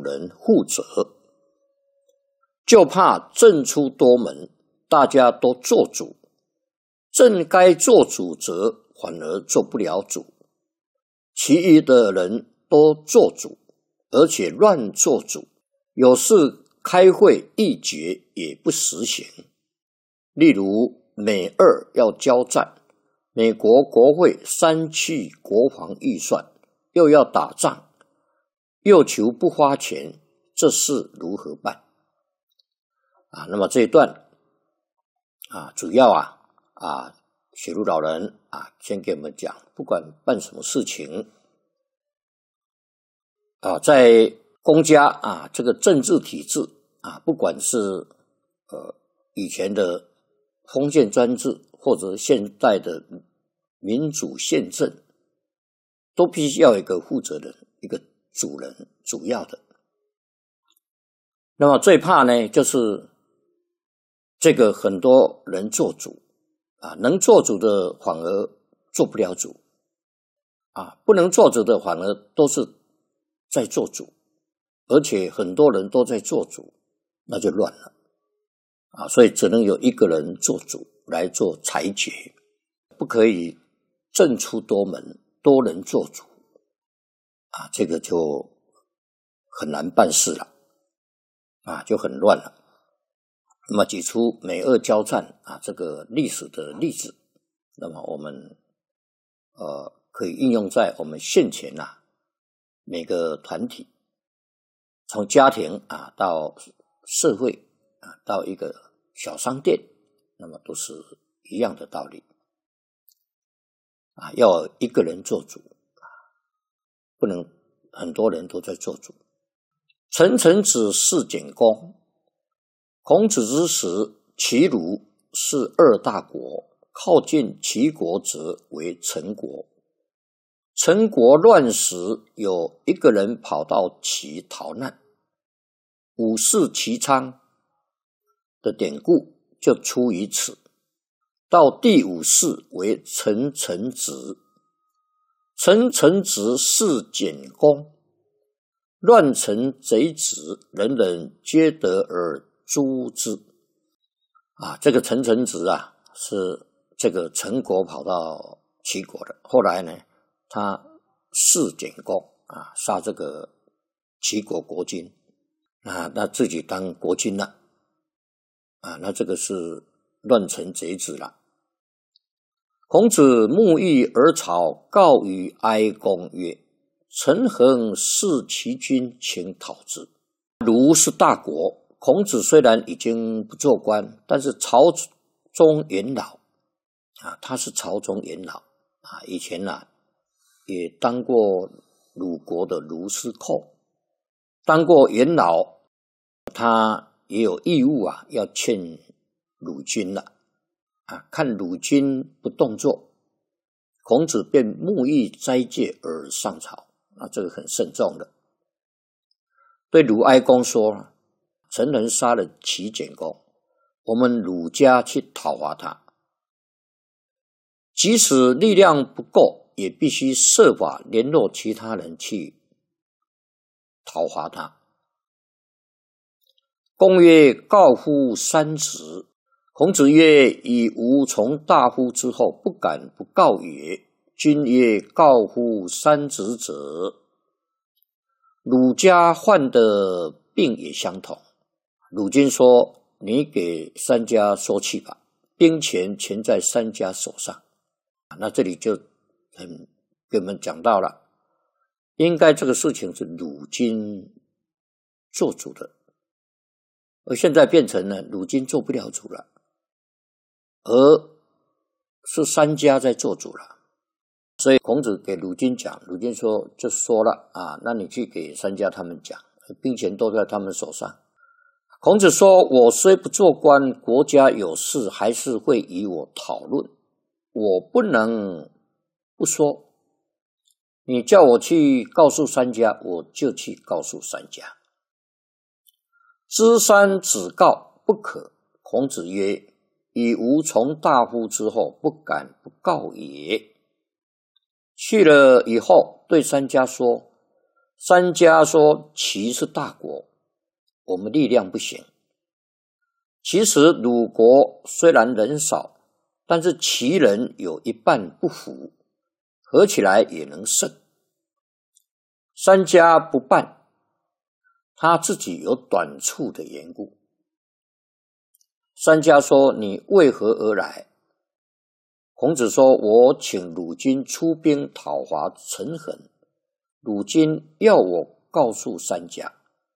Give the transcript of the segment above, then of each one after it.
人负责，就怕政出多门，大家都做主，正该做主者反而做不了主，其余的人都做主，而且乱做主，有事开会议决也不实行。例如美俄要交战，美国国会删去国防预算，又要打仗，又求不花钱，这事如何办？那么这一段主要雪茹老人先给我们讲，不管办什么事情在公家这个政治体制不管是以前的封建专制，或者现在的民主宪政，都必须要有一个负责人，一个主人，主要的。那么最怕呢，就是这个很多人做主能做主的反而做不了主不能做主的反而都是在做主，而且很多人都在做主，那就乱了所以只能有一个人做主来做裁决，不可以政出多门，多人做主这个就很难办事了就很乱了。那么举出美俄交战这个历史的例子，那么我们可以应用在我们现前每个团体，从家庭到社会到一个小商店，那么都是一样的道理要一个人做主不能很多人都在做主。陈曾子事简公，孔子之时，齐鲁是二大国，靠近齐国则为陈国。陈国乱时，有一个人跑到齐逃难，武士齐昌的典故就出于此。到第五世为陈曾子，陈曾子事简公，乱臣贼子，人人皆得而诛之这个陈曾子是这个陈国跑到齐国的，后来呢他弑简公杀这个齐国国君那自己当国君了那这个是乱臣贼子了。孔子沐浴而朝，告于哀公曰：陈恒弑其君，请讨之。鲁是大国，孔子虽然已经不做官，但是朝中元老他是朝中元老以前也当过鲁国的卢司寇，当过元老，他也有义务要劝鲁君了看鲁君不动作，孔子便沐浴斋戒而上朝这个很慎重的。对鲁哀公说，陈人杀了齐简公，我们鲁家去讨伐他，即使力量不够，也必须设法联络其他人去讨伐他。公曰：告乎三子。孔子曰：以吾从大夫之后，不敢不告也。君曰：告乎三子者。鲁家患的病也相同。鲁君说：你给三家说去吧，兵权全在三家手上。那这里就给我们讲到了，应该这个事情是鲁君做主的，而现在变成了鲁君做不了主了，而是三家在做主了。所以孔子给鲁君讲，鲁君就说了那你去给三家他们讲，兵权都在他们手上。孔子说，我虽不做官，国家有事还是会与我讨论，我不能不说，你叫我去告诉三家，我就去告诉三家。知三子告不可。孔子曰：以吾从大夫之后，不敢不告也。去了以后，对三家说： 三家说齐是大国，我们力量不行。其实鲁国虽然人少，但是齐人有一半不服，合起来也能胜。三家不办，他自己有短处的缘故。三家说：“你为何而来？”孔子说：“我请鲁君出兵讨伐陈衡，鲁君要我告诉三家。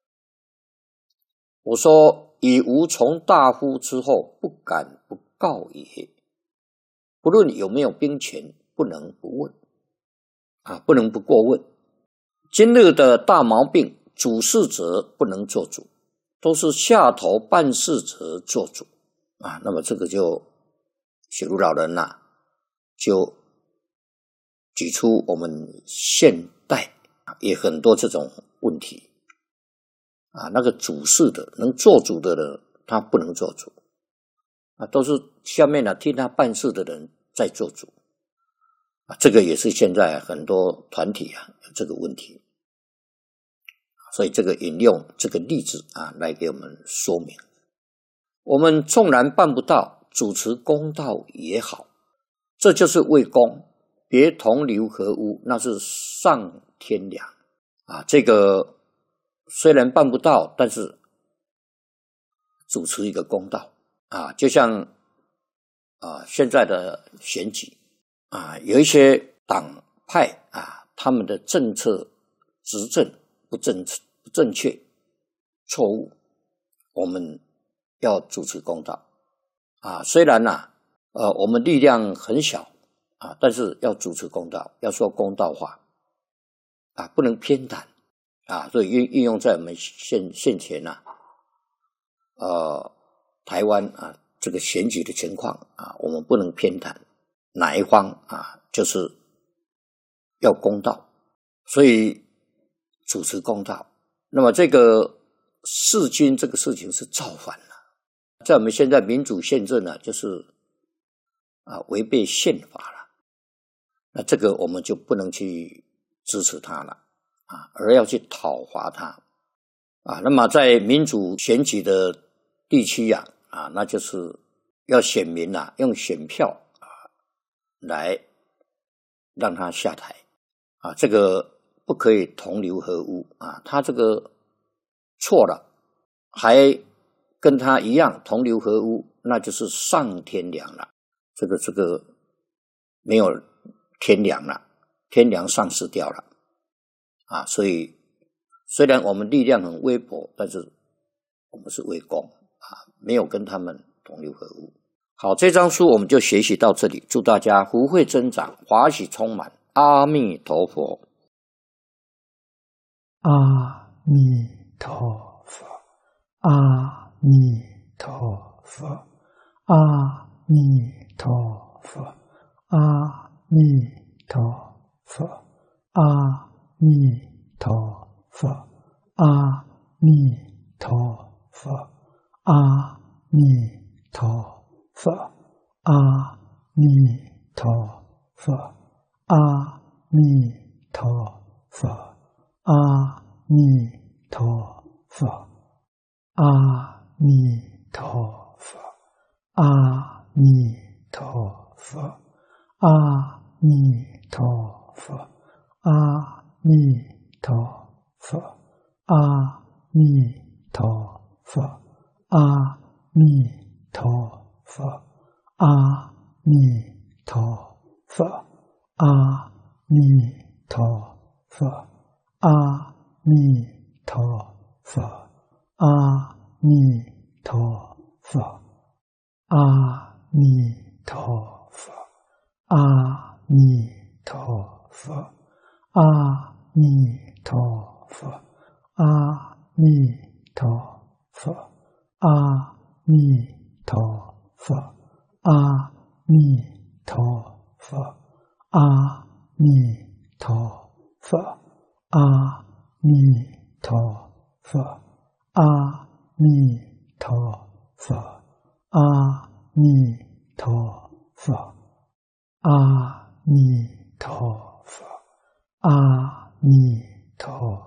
我说：以吾从大夫之后，不敢不告也。不论有没有兵权，不能不问不能不过问。今日的大毛病，主事者不能做主，都是下头办事者做主那么这个就雪茹老人就举出我们现代也很多这种问题那个主事的能做主的人，他不能做主都是下面听他办事的人在做主这个也是现在很多团体有这个问题。所以这个引用这个例子来给我们说明，我们纵然办不到，主持公道也好，这就是为公，别同流合污，那是上天良这个虽然办不到，但是主持一个公道就像现在的选举有一些党派他们的政策执政不正确错误，我们要主持公道虽然我们力量很小但是要主持公道，要说公道话不能偏袒所以运用在我们现前台湾这个选举的情况我们不能偏袒哪一方就是要公道，所以主持公道。那么这个弑君这个事情是造反了，在我们现在民主宪政就是违背宪法了，那这个我们就不能去支持他了而要去讨伐他那么在民主选举的地区那就是要选民用选票来让他下台这个不可以同流合污他这个错了，还跟他一样同流合污，那就是上天良了。这个没有天良了，天良丧失掉了所以虽然我们力量很微薄，但是我们是为公没有跟他们同流合污。好，这张书我们就学习到这里，祝大家福慧增长，华喜充满，阿弥陀佛。 阿弥陀佛，阿弥陀佛，阿弥陀佛，阿弥陀佛，阿弥陀佛，阿弥陀佛，阿弥陀佛，阿弥陀佛，阿弥陀佛。阿弥陀佛，阿弥陀佛，阿弥陀佛，阿弥陀佛，阿弥陀佛，阿弥陀佛，阿弥陀佛，阿弥陀佛，阿弥陀佛。阿弥陀佛，阿弥陀佛，阿弥陀佛，阿弥陀佛，阿弥陀佛，阿弥陀佛，阿弥陀佛，阿弥陀佛，阿弥陀佛。阿弥陀佛，阿弥陀佛，阿弥陀佛，阿弥陀佛，阿弥陀